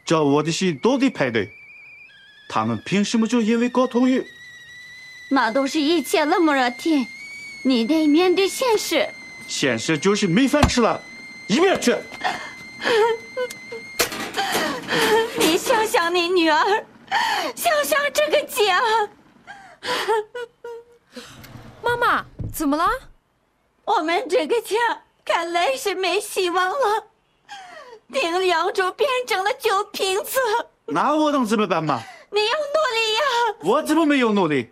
找我的戏都得排队，他们凭什么就因为沟通语？ 那都是以前那么热天，你得面对现实。 现实就是没饭吃了，一边去！ 你想想你女儿，想想这个家。 妈妈，怎么了？ 我们这个家看来是没希望了。丁良珠变成了酒瓶子， 那我能怎么办嘛？ 你要努力呀！ 我怎么没有努力？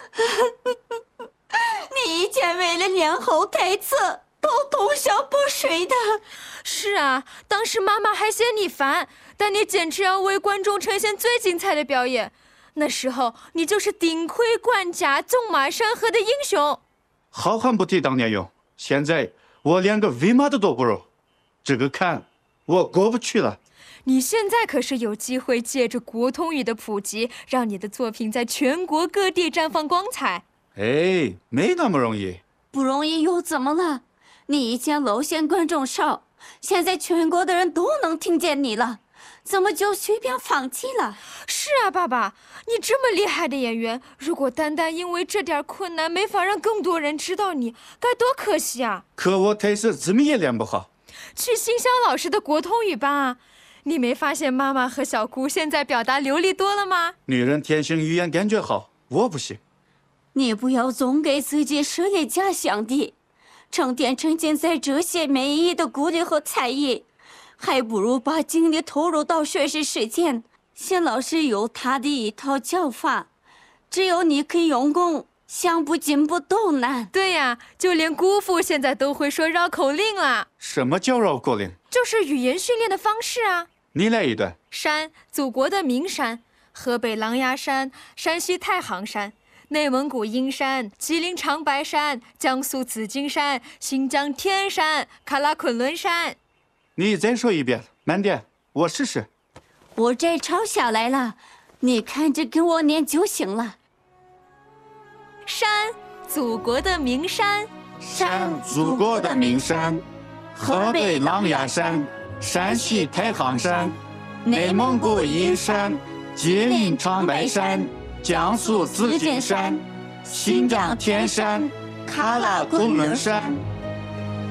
你以前为了练后台词都通宵不睡的。 是啊，当时妈妈还嫌你烦，但你坚持要为观众呈现最精彩的表演。那时候你就是顶盔管家、纵马山河的英雄。 好汉不提当年勇，现在我连个喂马的都不如，这个坎我过不去了。 你现在可是有机会借着国通语的普及，让你的作品在全国各地绽放光彩。 哎，没那么容易。 不容易又怎么了？你以前露馅观众少，现在全国的人都能听见你了，怎么就随便放弃了？ 是啊，爸爸，你这么厉害的演员，如果单单因为这点困难没法让更多人知道你，该多可惜啊！ 可我台词怎么也练不好。 去新乡老师的国通语班啊！你没发现妈妈和小姑现在表达流利多了吗？ 女人天生语言感觉好，我不行。 你不要总给自己设立假想敌，成天沉浸在这些没意义的鼓励和猜疑，还不如把精力投入到学习实践。谢老师有他的一套教法，只有你肯用功，想不进步都难。 对呀，就连姑父现在都会说绕口令了。 什么叫绕口令？ 就是语言训练的方式啊。 你来一段。 山，祖国的名山，河北狼牙山，山西太行山，内蒙古阴山，吉林长白山，江苏紫金山，新疆天山，喀拉昆仑山。 你再说一遍，慢点，我试试。 我摘抄下来了，你看着跟我念就行了。 山，祖国的名山。 山，祖国的名山，河北狼牙山，山西太行山，内蒙古阴山，吉林长白山，江苏紫金山，新疆天山，喀拉昆仑山。